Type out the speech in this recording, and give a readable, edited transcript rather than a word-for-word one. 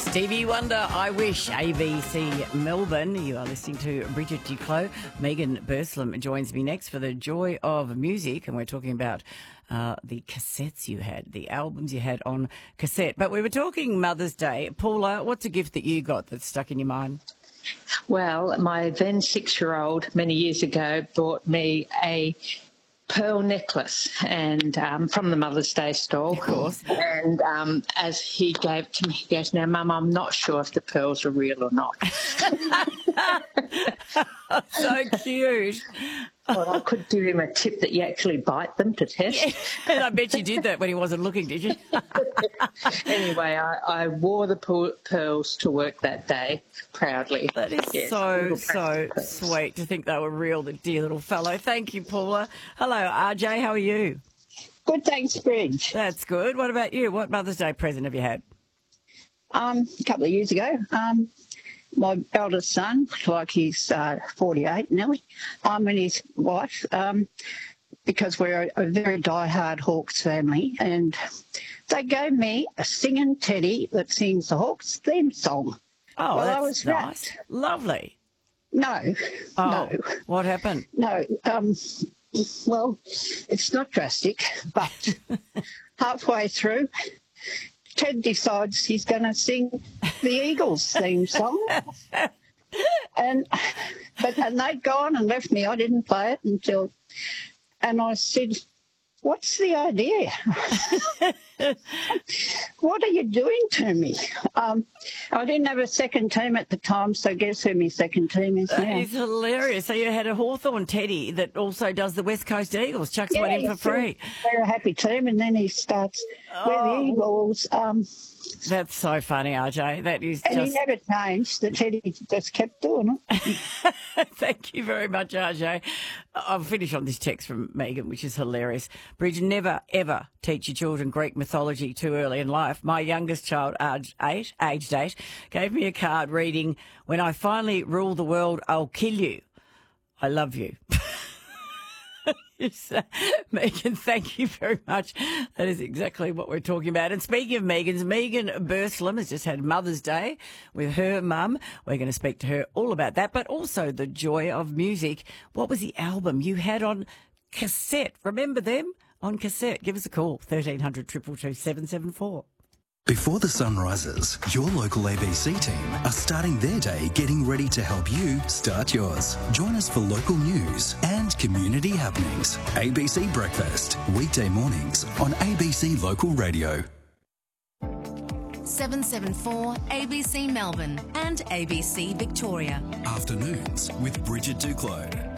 Stevie Wonder, I Wish, ABC Melbourne. You are listening to Bridget Duclos. Megan Burslem joins me next for the joy of music, and we're talking about the cassettes you had, the albums you had on cassette. But we were talking Mother's Day. Paula, what's a gift that you got that's stuck in your mind? Well, my then 6-year-old many years ago bought me a pearl necklace and from the Mother's Day stall. Of course. And as he gave it to me, he goes, "Now, Mum, I'm not sure if the pearls are real or not." So cute. Well, I could give him a tip that you actually bite them to test. Yeah, and I bet you did that when he wasn't looking, did you? Anyway, I wore the pearls to work that day proudly. That is Yes, so sweet to think they were real, the dear little fellow. Thank you, Paula. Hello, RJ, how are you? Good, thanks, Bridge. That's good. What about you? What Mother's Day present have you had? A couple of years ago, my eldest son, like he's 48 now, and his wife, because we're a very die-hard Hawks family, and they gave me a singing teddy that sings the Hawks theme song. Oh, well, that's I was nice. wrapped. Lovely. No, Oh, no, what happened? no. Well, it's not drastic, but halfway through, Ted decides he's going to sing the Eagles theme song. And they'd gone and left me. I didn't play it until, and I said, "What's the idea? What are you doing to me?" I didn't have a second team at the time, so guess who my second team is That now? is hilarious. So you had a Hawthorn teddy that also does the West Coast Eagles, chucks one in for free. They're a happy team, and then he starts with the Eagles. That's so funny, RJ. That is And just... he never changed. The teddy just kept doing it. Thank you very much, RJ. I'll finish on this text from Megan, which is hilarious. Bridge, never, ever teach your children Greek mythology too early in life. My youngest child, aged 8, gave me a card reading, "When I finally rule the world, I'll kill you. I love you." Yes, Megan, thank you very much. That is exactly what we're talking about. And speaking of Megan's, Megan Burslem has just had Mother's Day with her mum. We're going to speak to her all about that, but also the joy of music. What was the album you had on cassette? Remember them? On cassette. Give us a call, 1300 222 774. Before the sun rises, your local ABC team are starting their day getting ready to help you start yours. Join us for local news and community happenings. ABC Breakfast, weekday mornings on ABC Local Radio. 774 ABC Melbourne and ABC Victoria. Afternoons with Bridget Duclos.